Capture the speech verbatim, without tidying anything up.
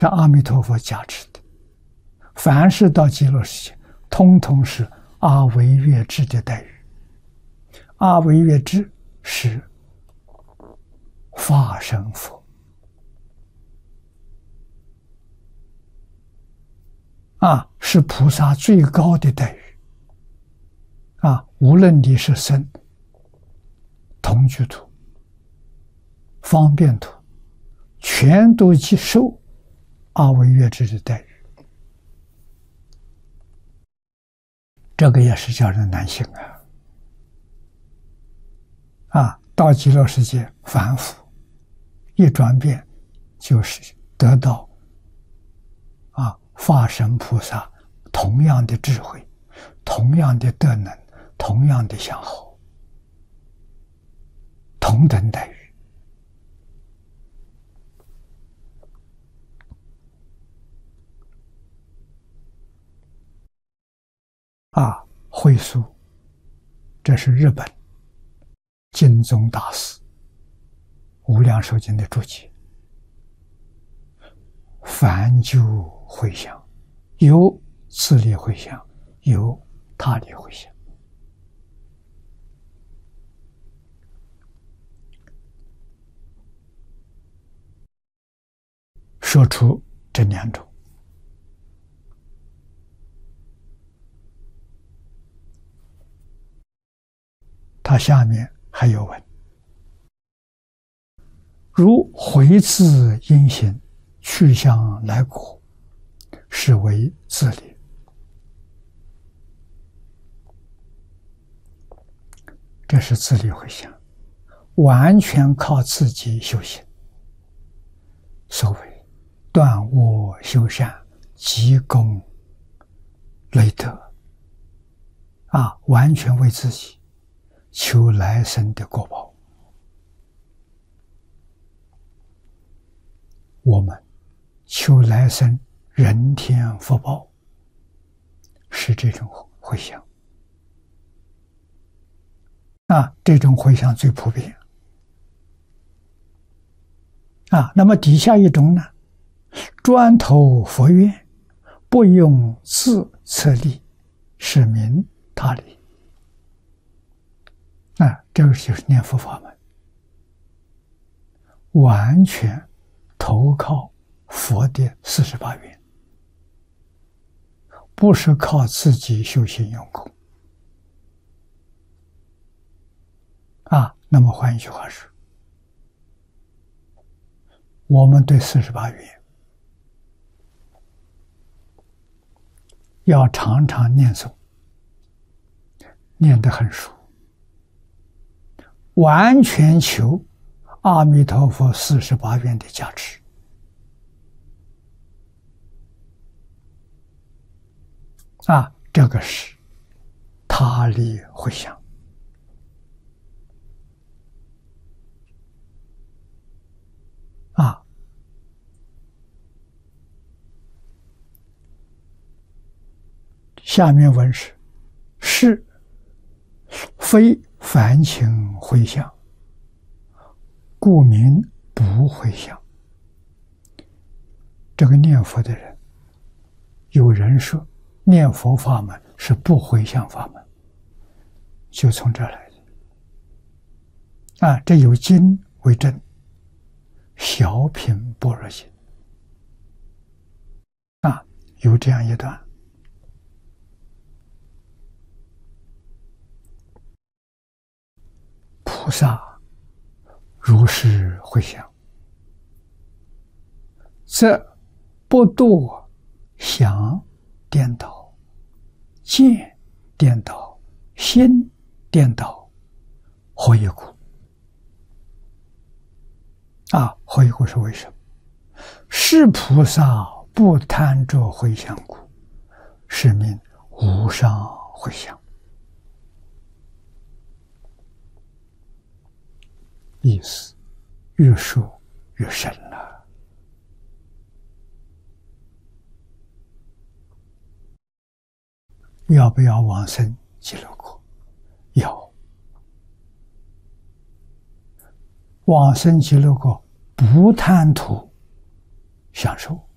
是阿弥陀佛加持的。凡是到极乐世界，通通是阿惟越致的待遇。阿惟越致是法身佛啊，是菩萨最高的待遇啊！无论你是生同居土、方便土，全都去受阿惟越致的待遇。这个也是叫人难行啊！啊，到极乐世界凡夫一转变，就是得到啊法身菩萨同样的智慧、同样的德能、同样的相好、同等待遇。啊，慧疏，这是日本净宗大师无量寿经的注解。凡就回向，有自力回向，有他力回向。说出这两种。他下面还有问：如回自因行，去向来果，是为自力。这是自力回向，完全靠自己修行。所谓断我修善，积功累德啊，完全为自己求来生的果报。我们求来生人天福报，是这种回向啊，这种回向最普遍啊。那么底下一种呢，专投佛愿，不用自策力，是名他力。啊，这个就是念佛法门，完全投靠佛的四十八愿，不是靠自己修行用功啊。那么换一句话说，我们对四十八愿要常常念诵，念得很熟，完全求阿弥陀佛四十八愿的加持啊，这个是他力回向啊。下面文是是非凡情回向，故名不回向。这个念佛的人，有人说念佛法门是不回向法门，就从这儿来的啊。这有经为证，小品般若经啊，有这样一段。菩萨如是回向，则不堕想颠倒、见颠倒、心颠倒，何以故？啊，何以故是为什么？是菩萨不贪着回向故，是名无上回向。意思越说越深了。要不要往生极乐国？要。往生极乐国不贪图享受，